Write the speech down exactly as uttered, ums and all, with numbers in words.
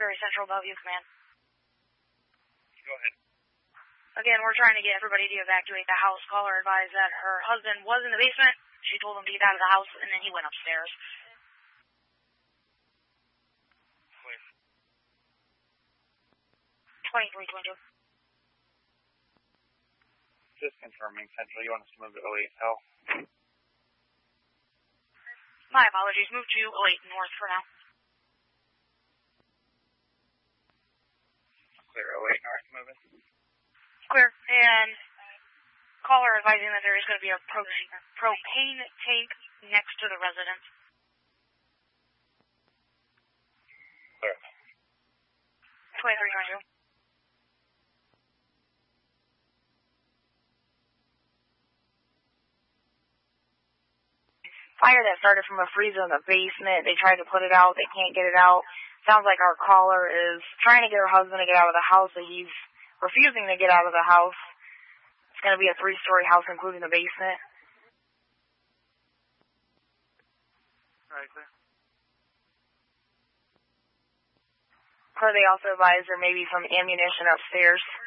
Very Central, Bellevue Command. Go ahead. Again, we're trying to get everybody to evacuate the house. Caller advised that her husband was in the basement. She told him to get out of the house, and then he went upstairs. Clear. twenty-three twenty-two. Just confirming, Central, you want us to move to oh eight L? My apologies. Move to oh eight North for now. Clear, oh eight North, moving. Clear. And caller advising that there is going to be a propane, propane tank next to the residence. Clear. twenty-three twenty-two. Fire that started from a freezer in the basement. They tried to put it out. They can't get it out. Sounds like our caller is trying to get her husband to get out of the house, but he's refusing to get out of the house. It's going to be a three-story house, including the basement. All right, clear. Or they also advised there may be some ammunition upstairs.